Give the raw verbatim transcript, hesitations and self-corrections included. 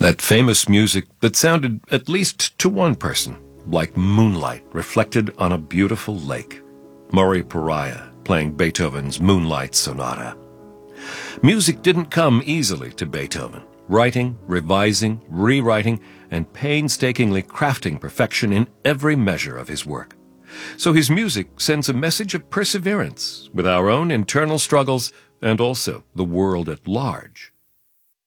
That famous music that sounded, at least to one person, like moonlight reflected on a beautiful lake. Murray Pariah playing Beethoven's Moonlight Sonata. Music didn't come easily to Beethoven, writing, revising, rewriting, and painstakingly crafting perfection in every measure of his work. So his music sends a message of perseverance with our own internal struggles and also the world at large.